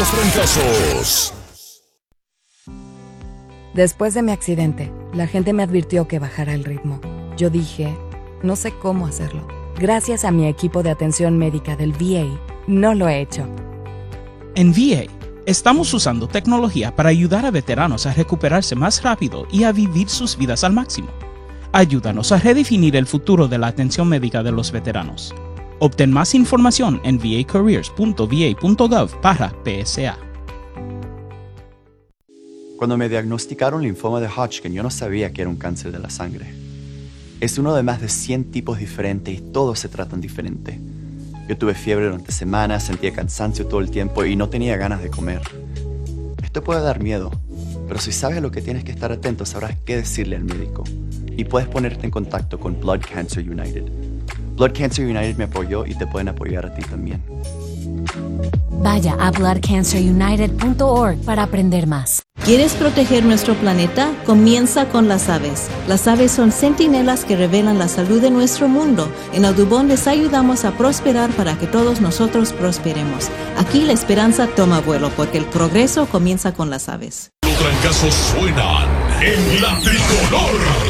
los trancazos. Después de mi accidente, la gente me advirtió que bajara el ritmo. Yo dije, no sé cómo hacerlo. Gracias a mi equipo de atención médica del VA, no lo he hecho. En VA, estamos usando tecnología para ayudar a veteranos a recuperarse más rápido y a vivir sus vidas al máximo. Ayúdanos a redefinir el futuro de la atención médica de los veteranos. Obtén más información en vacareers.va.gov/PSA. Cuando me diagnosticaron linfoma de Hodgkin, yo no sabía que era un cáncer de la sangre. Es uno de más de 100 tipos diferentes y todos se tratan diferente. Yo tuve fiebre durante semanas, sentía cansancio todo el tiempo y no tenía ganas de comer. Esto puede dar miedo, pero si sabes a lo que tienes que estar atento, sabrás qué decirle al médico. Y puedes ponerte en contacto con Blood Cancer United. Blood Cancer United me apoyó y te pueden apoyar a ti también. Vaya a bloodcancerunited.org para aprender más. ¿Quieres proteger nuestro planeta? Comienza con las aves. Las aves son centinelas que revelan la salud de nuestro mundo. En Audubon les ayudamos a prosperar para que todos nosotros prosperemos. Aquí la esperanza toma vuelo porque el progreso comienza con las aves. Los trancazos suenan en la tricolor.